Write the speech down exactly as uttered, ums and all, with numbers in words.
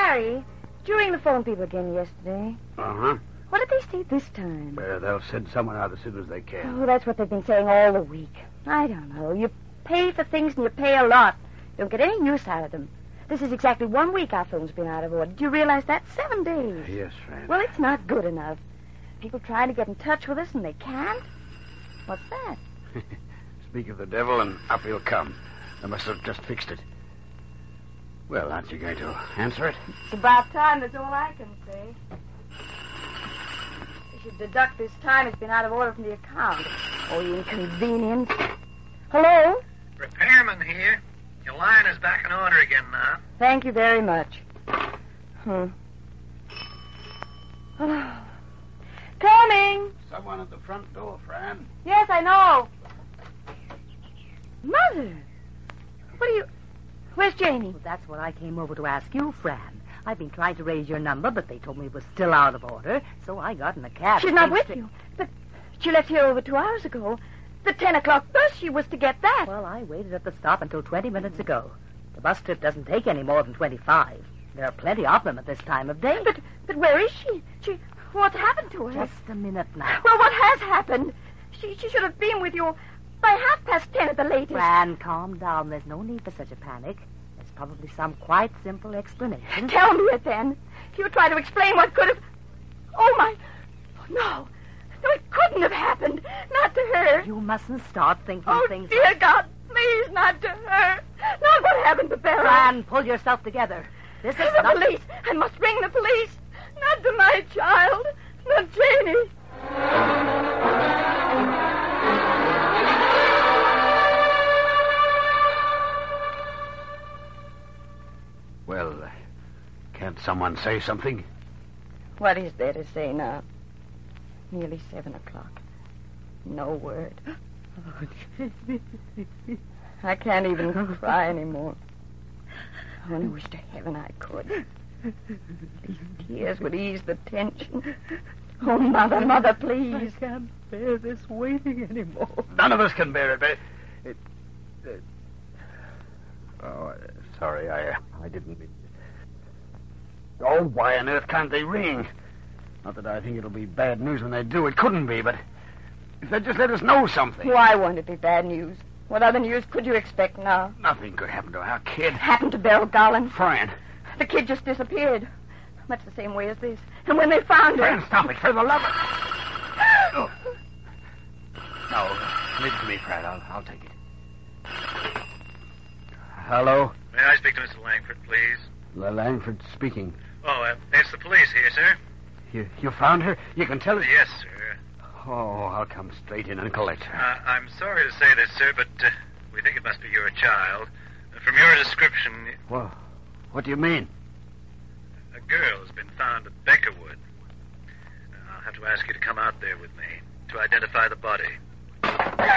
Harry, did you ring the phone people again yesterday? Uh-huh. What did they say this time? Well, they'll send someone out as soon as they can. Oh, that's what they've been saying all the week. I don't know. You pay for things and you pay a lot. You don't get any use out of them. This is exactly one week our phone's been out of order. Do you realize that? Seven days. Yes, Fran. Well, it's not good enough. People trying to get in touch with us and they can't. What's that? Speak of the devil and up he'll come. They must have just fixed it. Well, aren't you going to answer it? It's about time, that's all I can say. You should deduct this time it's been out of order from the account. Oh, you inconvenience. Hello? Repairman here. Your line is back in order again now. Thank you very much. Hmm. Oh. Coming! Someone at the front door, Fran. Yes, I know. Mother! What are you... Where's Janie? Well, that's what I came over to ask you, Fran. I've been trying to raise your number, but they told me it was still out of order, so I got in a cab. She's not with you. But she left here over two hours ago. The ten o'clock bus, she was to get that. Well, I waited at the stop until twenty minutes ago. The bus trip doesn't take any more than twenty-five. There are plenty of them at this time of day. But but where is she? She... What's happened to her? Just a minute now. Well, what has happened? She she should have been with you by half past ten at the latest. Fran, calm down. There's no need for such a panic. There's probably some quite simple explanation. Tell me it, then. If you try to explain what could have... Oh, my... No. No, it couldn't have happened. Not to her. You mustn't start thinking oh, things... dear God, please, not to her. Not what happened to Bella. Fran, pull yourself together. This is the not... police. I must ring the police. Not to my child. Not Janie. Well, uh, can't someone say something? What is there to say now? Nearly seven o'clock. No word. I can't even cry anymore. I only wish to heaven I could. These tears would ease the tension. Oh, Mother, Mother, please. I can't bear this waiting anymore. None of us can bear it, but... It, it, oh, sorry, I, I didn't mean... Oh, why on earth can't they ring? Not that I think it'll be bad news when they do. It couldn't be, but if they'd just let us know something. Why won't it be bad news? What other news could you expect now? Nothing could happen to our kid. Happened to Beryl Garland. Fran. The kid just disappeared. Much the same way as this. And when they found her... Fran, stop it, for the love of... Oh. No, leave it to me, Fran. I'll, I'll take it. Hello? May I speak to Mister Langford, please? L- Langford speaking. Oh, uh, it's the police here, sir. You you found her? You can tell us... Yes, sir. Oh, I'll come straight in and collect her. Uh, I'm sorry to say this, sir, but uh, we think it must be your child. Uh, from your description... Well, what do you mean? A girl has been found at Beckerwood. Uh, I'll have to ask you to come out there with me to identify the body.